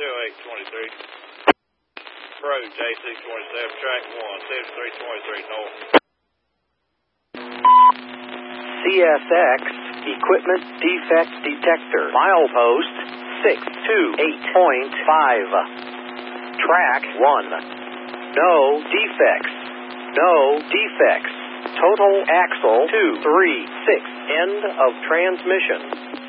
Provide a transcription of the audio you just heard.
0823. Approach AC-27, track 1, 7323 north. CSX Equipment Defect Detector. Milepost 628.5. Track 1. No defects. No defects. Total axle 236. End of transmission.